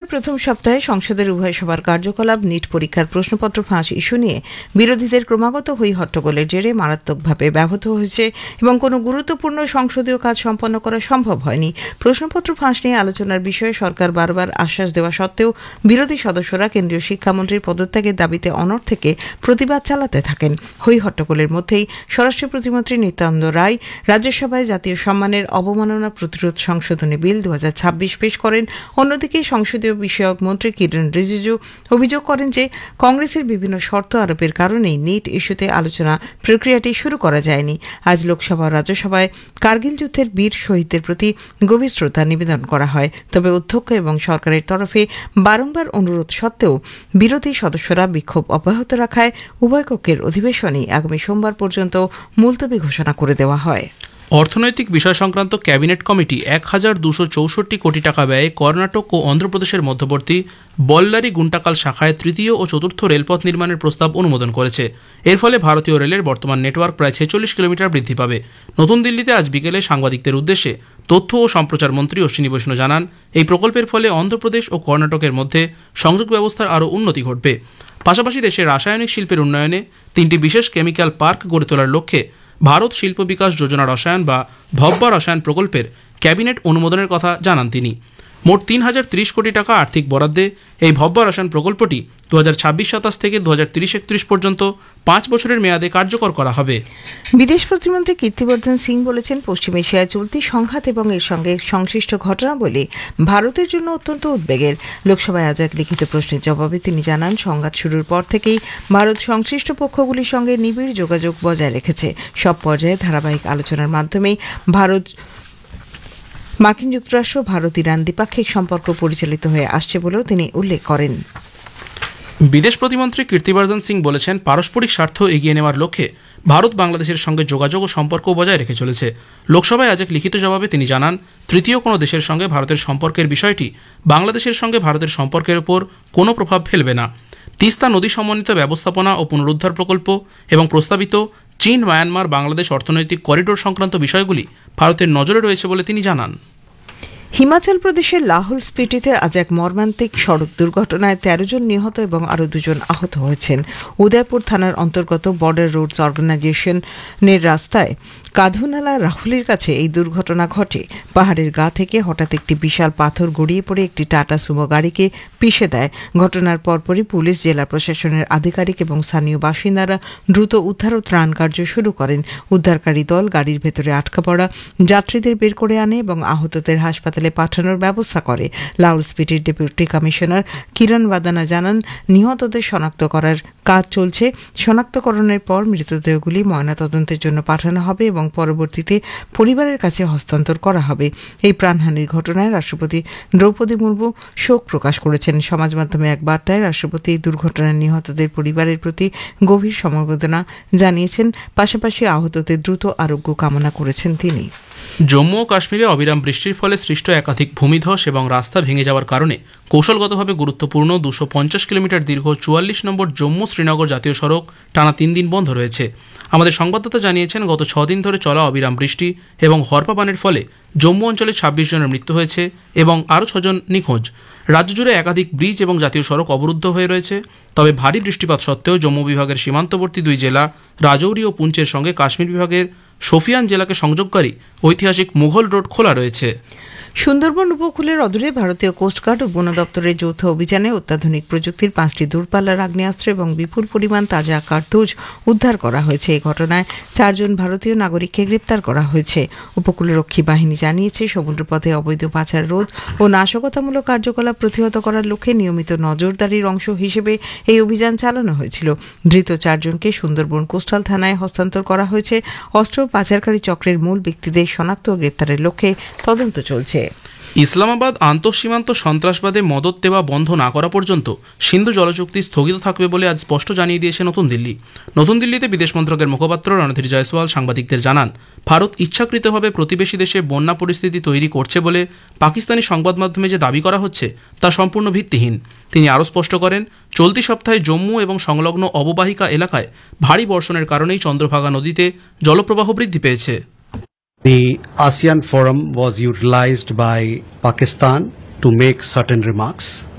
প্রথম সপ্তাহে সংসদের উভয় সভার কার্যকলাপ নিট পরীক্ষার প্রশ্নপত্র ফাঁস ইস্যু নিয়ে বিরোধীদের ক্রমাগত হই হট্টগোলের জেরে মারাত্মকভাবে ব্যাহত হয়েছে এবং কোনো গুরুত্বপূর্ণ সংসদীয় কাজ সম্পন্ন করা সম্ভব হয়নি। প্রশ্নপত্র ফাঁস নিয়ে আলোচনার বিষয়ে সরকার বারবার আশ্বাস দেওয়া সত্ত্বেও বিরোধী সদস্যরা কেন্দ্রীয় শিক্ষামন্ত্রীর পদত্যাগের দাবিতে অনড় থেকে প্রতিবাদ চালাতে থাকেন। হই হট্টগোলের মধ্যেই স্বরাষ্ট্র প্রতিমন্ত্রী নিত্যানন্দ রায় রাজ্যসভায় জাতীয় সম্মানের অবমাননা প্রতিরোধ সংশোধনী বিল 2026 পেশ করেন। অন্যদিকে সংসদীয় বিষয়ক মন্ত্রী কিরণ রিজিজু অভিযোগ করেন যে কংগ্রেসের বিভিন্ন শর্ত আরোপের কারণেই নিট ইস্যুতে আলোচনা প্রক্রিয়াটি শুরু করা যায়নি। আজ লোকসভা ও রাজ্যসভায় কার্গিল যুদ্ধের বীর শহীদদের প্রতি গভীর শ্রদ্ধা নিবেদন করা হয়। তবে অধ্যক্ষ এবং সরকারের তরফে বারংবার অনুরোধ সত্ত্বেও বিরোধী সদস্যরা বিক্ষোভ অব্যাহত রাখায় উভয় কক্ষের অধিবেশনই আগামী সোমবার পর্যন্ত মুলতবি ঘোষণা করে দেওয়া হয়। অর্থনৈতিক বিষয় সংক্রান্ত ক্যাবিনেট কমিটি 1264 কোটি টাকা ব্যয়ে কর্ণাটক ও অন্ধ্রপ্রদেশের মধ্যবর্তী বল্লারি গুন্টাকাল শাখায় তৃতীয় ও চতুর্থ রেলপথ নির্মাণের প্রস্তাব অনুমোদন করেছে। এর ফলে ভারতীয় রেলের বর্তমান নেটওয়ার্ক প্রায় 46 কিলোমিটার বৃদ্ধি পাবে। নতুন দিল্লিতে আজ বিকেলে সাংবাদিকদের উদ্দেশ্যে তথ্য ও সম্প্রচার মন্ত্রী অশ্বিনী বৈষ্ণব জানান, এই প্রকল্পের ফলে অন্ধ্রপ্রদেশ ও কর্ণাটকের মধ্যে সংযোগ ব্যবস্থার আরও উন্নতি ঘটবে। পাশাপাশি দেশের রাসায়নিক শিল্পের উন্নয়নে 3টি বিশেষ কেমিক্যাল পার্ক গড়ে তোলার লক্ষ্যে ভারত শিল্প বিকাশ যোজনা রসায়ন বা ভব্যা রসায়ন প্রকল্পের ক্যাবিনেট অনুমোদনের কথা জানান তিনি। মোট 3030 কোটি টাকা আর্থিক বরাদ্দে এই ভব্যা রসায়ন প্রকল্পটি 2026-27 থেকে 2030-31 পর্যন্ত 5 বছরের মেয়াদে কার্যকর করা হবে। বিদেশ প্রতিমন্ত্রী কীর্তিবর্ধন সিং বলেছেন, পশ্চিম এশিয়ায় চলতি সংঘাত এবং এর সঙ্গে সংশ্লিষ্ট ঘটনা বলে ভারতের জন্য অত্যন্ত উদ্বেগের। লোকসভায় আজ এক লিখিত প্রশ্নের জবাবে তিনি জানান, সংঘাত শুরুর পর থেকেই ভারত সংশ্লিষ্ট পক্ষগুলির সঙ্গে নিবিড় যোগাযোগ বজায় রেখেছে। সব পর্যায়ে ধারাবাহিক আলোচনার মাধ্যমেই মার্কিন যুক্তরাষ্ট্র ভারত ইরান দ্বিপাক্ষিক সম্পর্ক পরিচালিত হয়ে আসছে বলেও তিনি উল্লেখ করেন। বিদেশ প্রতিমন্ত্রী কীর্তিবর্ধন সিং বলেছেন, পারস্পরিক স্বার্থ এগিয়ে নেওয়ার লক্ষ্যে ভারত বাংলাদেশের সঙ্গে যোগাযোগ ও সম্পর্ক বজায় রেখে চলেছে। লোকসভায় আজ এক লিখিত জবাবে তিনি জানান, তৃতীয় কোনো দেশের সঙ্গে ভারতের সম্পর্কের বিষয়টি বাংলাদেশের সঙ্গে ভারতের সম্পর্কের উপর কোনো প্রভাব ফেলবে না। তিস্তা নদী সমন্বিত ব্যবস্থাপনা ও পুনরুদ্ধার প্রকল্প এবং প্রস্তাবিত চীন মায়ানমার বাংলাদেশ অর্থনৈতিক করিডোর সংক্রান্ত বিষয়গুলি ভারতের নজরে রয়েছে বলে তিনি জানান। হিমাচল প্রদেশের লাহোল স্পিটিতে আজ এক মর্মান্তিক সড়ক দুর্ঘটনায় 13 জন নিহত এবং আরও 2 জন আহত হয়েছেন। উদয়পুর থানার অন্তর্গত বর্ডার রোডস অর্গানাইজেশনের রাস্তায় কাধুনালা রাহুলের কাছে এই দুর্ঘটনা ঘটে। পাহাড়ের গা থেকে হঠাৎ একটি বিশাল পাথর গড়িয়ে পড়ে একটি টাটা সুমো গাড়িকে পিষে দেয়। ঘটনার পরপরই পুলিশ, জেলা প্রশাসনের আধিকারিক এবং স্থানীয় বাসিন্দারা দ্রুত উদ্ধার ও ত্রাণ কার্য শুরু করেন। উদ্ধারকারী দল গাড়ির ভেতরে আটকা পড়া যাত্রীদের বের করে আনে এবং আহতদের হাসপাতালে পাঠানোর ব্যবস্থা করে। লাহোল স্পিটির ডেপুটি কমিশনার কিরণ বাদানা জানান, নিহতদের শনাক্ত করার কাজ চলছে। শনাক্তকরণের পর মৃতদেহগুলি ময়নাতদন্তের জন্য পাঠানো হবে এবং পরবর্তীতে পরিবারের কাছে হস্তান্তর করা হবে। এই প্রাণহানির ঘটনায় রাষ্ট্রপতি দ্রৌপদী মুর্মু শোক প্রকাশ করেছেন। সমাজ মাধ্যমে এক বার্তায় রাষ্ট্রপতি এই দুর্ঘটনায় নিহতদের পরিবারের প্রতি গভীর সমবেদনা জানিয়েছেন। পাশাপাশি আহতদের দ্রুত আরোগ্য কামনা করেছেন তিনি। জম্মু ও কাশ্মীরে অবিরাম বৃষ্টির ফলে সৃষ্ট একাধিক ভূমিধস এবং রাস্তা ভেঙে যাওয়ার কারণে কৌশলগতভাবে গুরুত্বপূর্ণ 250 কিলোমিটার দীর্ঘ 44 নম্বর জম্মু শ্রীনগর জাতীয় সড়ক টানা 3 দিন বন্ধ রয়েছে। আমাদের সংবাদদাতা জানিয়েছেন, গত 6 দিন ধরে চলা অবিরাম বৃষ্টি এবং হরপাবানের ফলে জম্মু অঞ্চলে 26 জনের মৃত্যু হয়েছে এবং আরও 6 জন নিখোঁজ। রাজ্য জুড়ে একাধিক ব্রিজ এবং জাতীয় সড়ক অবরুদ্ধ হয়ে রয়েছে। তবে ভারী বৃষ্টিপাত সত্ত্বেও জম্মু বিভাগের সীমান্তবর্তী 2 জেলা রাজৌরি ও পুঞ্চের সঙ্গে কাশ্মীর বিভাগের সোফিয়ান জেলাকে সংযোগকারী ঐতিহাসিক মুঘল রোড খোলা রয়েছে। সুন্দরবন উপকূলের অদূরে ভারতীয় কোস্টগার্ড ও বন দপ্তরের যৌথ অভিযানে অত্যাধুনিক প্রযুক্তির 5টি দূরপাল্লার আগ্নেয়াস্ত্র এবং বিপুল পরিমাণ তাজা কার্তুজ উদ্ধার করা হয়েছে। এই ঘটনায় 4 জন ভারতীয় নাগরিককে গ্রেপ্তার করা হয়েছে। উপকূলরক্ষী বাহিনী জানিয়েছে, সমুদ্রপথে অবৈধ পাচার রোধ ও নাশকতামূলক কার্যকলাপ প্রতিহত করার লক্ষ্যে নিয়মিত নজরদারির অংশ হিসেবে এই অভিযান চালানো হয়েছিল। ধৃত 4 জনকে সুন্দরবন কোস্টাল থানায় হস্তান্তর করা হয়েছে। অস্ত্র পাচারকারী চক্রের মূল ব্যক্তিদের শনাক্ত ও গ্রেপ্তারের লক্ষ্যে তদন্ত চলছে। ইসলামাবাদ আন্তঃসীমান্ত সন্ত্রাসবাদে মদত দেওয়া বন্ধ না করা পর্যন্ত সিন্ধু জলচুক্তি স্থগিত থাকবে বলে আজ স্পষ্ট জানিয়ে দিয়েছে নতুন দিল্লি। নতুন দিল্লিতে বিদেশ মন্ত্রকের মুখপাত্র রণধীর জয়সওয়াল সাংবাদিকদের জানান, ভারত ইচ্ছাকৃতভাবে প্রতিবেশী দেশে বন্যা পরিস্থিতি তৈরি করছে বলে পাকিস্তানি সংবাদ মাধ্যমে যে দাবি করা হচ্ছে তা সম্পূর্ণ ভিত্তিহীন। তিনি আরও স্পষ্ট করেন, চলতি সপ্তাহে জম্মু এবং সংলগ্ন অববাহিকা এলাকায় ভারী বর্ষণের কারণেই চন্দ্রভাগা নদীতে জলপ্রবাহ বৃদ্ধি পেয়েছে। The ASEAN forum was utilized by Pakistan to make certain remarks.